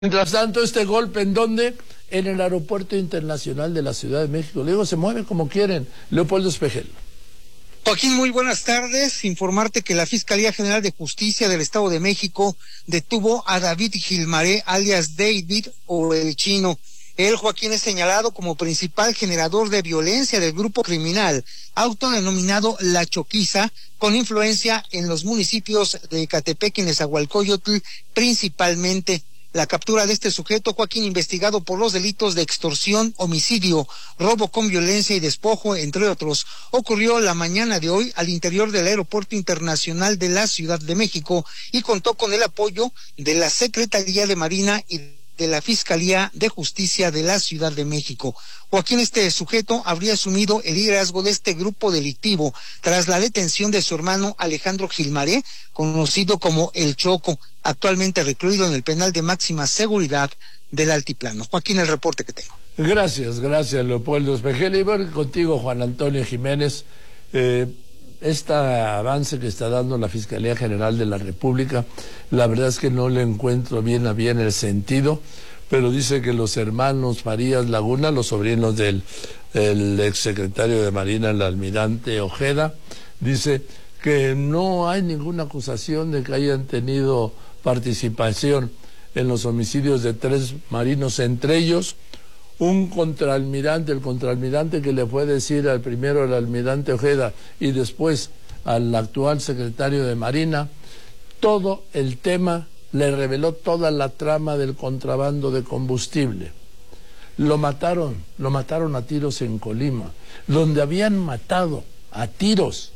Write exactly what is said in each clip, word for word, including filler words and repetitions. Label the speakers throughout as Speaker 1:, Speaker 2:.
Speaker 1: Mientras tanto, este golpe, ¿en dónde? En el Aeropuerto Internacional de la Ciudad de México. Le digo, se mueve como quieren. Leopoldo Espejel.
Speaker 2: Joaquín, muy buenas tardes. Informarte que la Fiscalía General de Justicia del Estado de México detuvo a David Gilmaré, alias David o el Chino. Él, Joaquín, es señalado como principal generador de violencia del grupo criminal autodenominado La Choquiza, con influencia en los municipios de Ecatepec y Nezahualcóyotl principalmente. La captura de este sujeto, Joaquín, investigado por los delitos de extorsión, homicidio, robo con violencia y despojo, entre otros, ocurrió la mañana de hoy al interior del Aeropuerto Internacional de la Ciudad de México y contó con el apoyo de la Secretaría de Marina y de la Fiscalía de Justicia de la Ciudad de México. Joaquín, este sujeto habría asumido el liderazgo de este grupo delictivo tras la detención de su hermano Alejandro Gilmaré, conocido como El Choco, actualmente recluido en el penal de máxima seguridad del Altiplano. Joaquín, el reporte que tengo.
Speaker 1: Gracias, gracias, Leopoldo Espejel. Y bueno, contigo, Juan Antonio Jiménez. Eh, este avance que está dando la Fiscalía General de la República, la verdad es que no le encuentro bien a bien el sentido, pero dice que los hermanos Farías Laguna, los sobrinos del el exsecretario de Marina, el almirante Ojeda, dice que no hay ninguna acusación de que hayan tenido participación en los homicidios de tres marinos, entre ellos un contraalmirante, el contraalmirante que le fue decir al primero el almirante Ojeda y después al actual secretario de Marina, todo el tema, le reveló toda la trama del contrabando de combustible. Lo mataron, lo mataron a tiros en Colima, donde habían matado a tiros,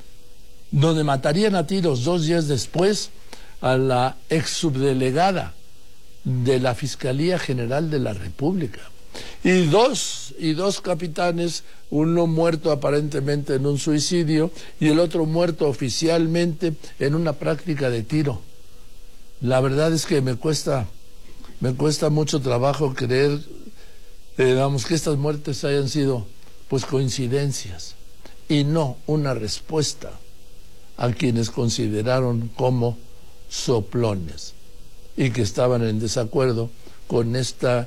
Speaker 1: donde matarían a tiros dos días después a la ex subdelegada de la Fiscalía General de la República. Y dos, y dos capitanes, uno muerto aparentemente en un suicidio y el otro muerto oficialmente en una práctica de tiro. La verdad es que me cuesta, me cuesta mucho trabajo creer, eh, vamos, que estas muertes hayan sido pues coincidencias y no una respuesta a quienes consideraron como soplones y que estaban en desacuerdo con esta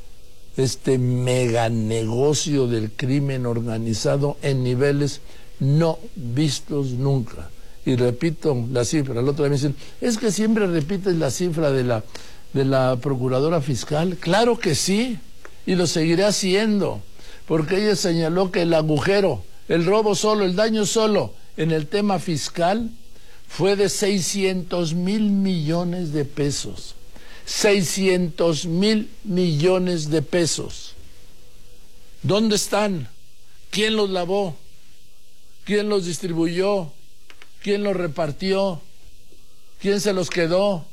Speaker 1: este mega negocio del crimen organizado en niveles no vistos nunca. Y repito la cifra, el otro día me dicen, es que siempre repites la cifra de la, de la procuradora fiscal. Claro que sí, y lo seguiré haciendo, porque ella señaló que el agujero, el robo solo, el daño solo en el tema fiscal fue de seiscientos mil millones de pesos. seiscientos mil millones de pesos. ¿Dónde están? ¿Quién los lavó? ¿Quién los distribuyó? ¿Quién los repartió? ¿Quién se los quedó?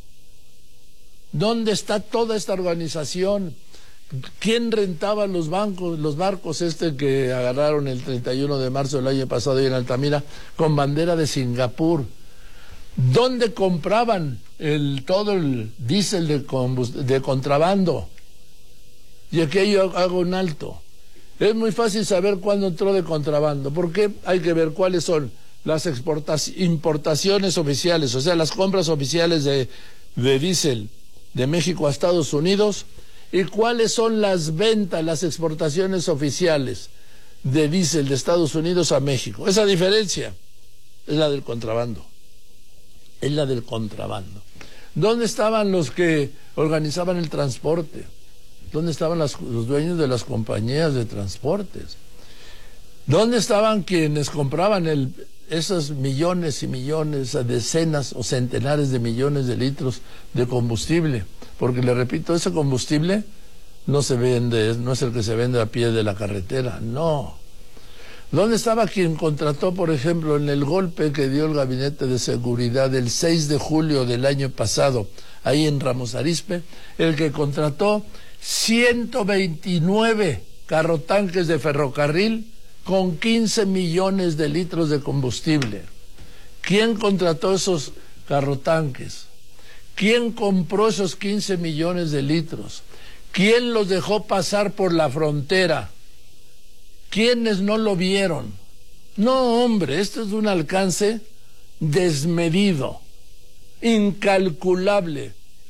Speaker 1: ¿Dónde está toda esta organización? ¿Quién rentaba los bancos, los barcos este que agarraron el treinta y uno de marzo del año pasado ahí en Altamira con bandera de Singapur? ¿Dónde compraban el, todo el diésel de, de contrabando? Y aquí yo hago un alto. Es muy fácil saber cuándo entró de contrabando, porque hay que ver cuáles son las importaciones oficiales, o sea, las compras oficiales de, de diésel de México a Estados Unidos, y cuáles son las ventas, las exportaciones oficiales de diésel de Estados Unidos a México. Esa diferencia es la del contrabando. Es la del contrabando. ¿Dónde estaban los que organizaban el transporte? ¿Dónde estaban las, los dueños de las compañías de transportes? ¿Dónde estaban quienes compraban el, esos millones y millones, decenas o centenares de millones de litros de combustible? Porque le repito, ese combustible no se vende, no es el que se vende a pie de la carretera, no. ¿Dónde estaba quien contrató, por ejemplo, en el golpe que dio el Gabinete de Seguridad el seis de julio del año pasado, ahí en Ramos Arizpe, el que contrató ciento veintinueve carrotanques de ferrocarril con quince millones de litros de combustible? ¿Quién contrató esos carrotanques? ¿Quién compró esos quince millones de litros? ¿Quién los dejó pasar por la frontera? ¿Quiénes no lo vieron? No, hombre, esto es de un alcance desmedido, incalculable,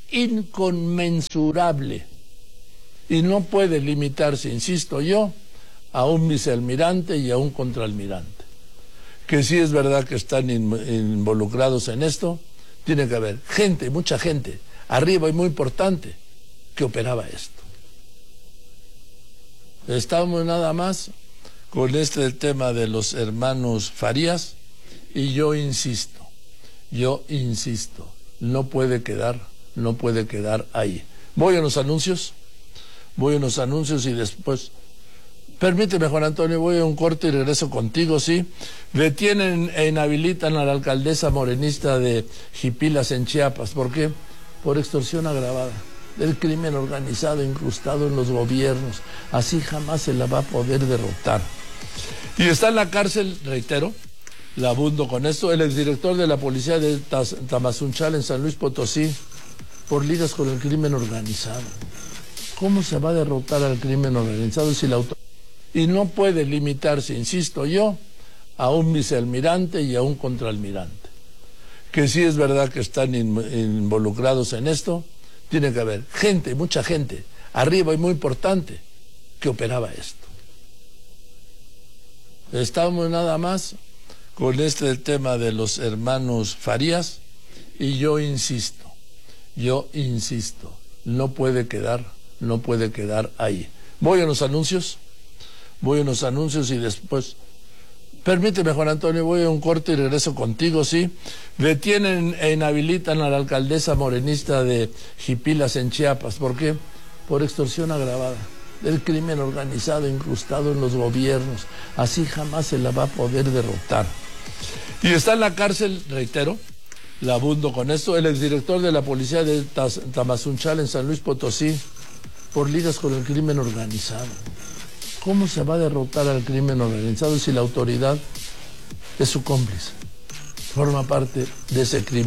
Speaker 1: inconmensurable y no puede limitarse, insisto yo, a un vicealmirante y a un contraalmirante. Que sí es verdad que están in, involucrados en esto, tiene que haber gente, mucha gente, arriba y muy importante, que operaba esto. Estamos nada más con este tema de los hermanos Farías y yo insisto, yo insisto, no puede quedar, no puede quedar ahí. Voy a los anuncios, voy a los anuncios y después... Permíteme, Juan Antonio, voy a un corte y regreso contigo, ¿sí? Detienen e inhabilitan a la alcaldesa morenista de Jipilas en Chiapas. ¿Por qué? Por extorsión agravada. Del crimen organizado incrustado en los gobiernos. Así jamás se la va a poder derrotar. Y está en la cárcel, reitero, la abundo con esto, el exdirector de la policía de Tamazunchal en San Luis Potosí, por ligas con el crimen organizado. ¿Cómo se va a derrotar al crimen organizado si la autoridad... Y no puede limitarse, insisto yo, a un vicealmirante y a un contraalmirante. Que sí es verdad que están in, involucrados en esto, tiene que haber gente, mucha gente, arriba y muy importante, que operaba esto. Estamos nada más con este tema de los hermanos Farías y yo insisto, yo insisto, no puede quedar, no puede quedar ahí. Voy a los anuncios. Voy a unos anuncios y después... Permíteme, Juan Antonio, voy a un corte y regreso contigo, ¿sí? Detienen e inhabilitan a la alcaldesa morenista de Jipilas en Chiapas. ¿Por qué? Por extorsión agravada. Del crimen organizado incrustado en los gobiernos. Así jamás se la va a poder derrotar. Y está en la cárcel, reitero, la abundo con esto, el exdirector de la policía de Tamazunchal en San Luis Potosí, por ligas con el crimen organizado. ¿Cómo se va a derrotar al crimen organizado si la autoridad es su cómplice? Forma parte de ese crimen.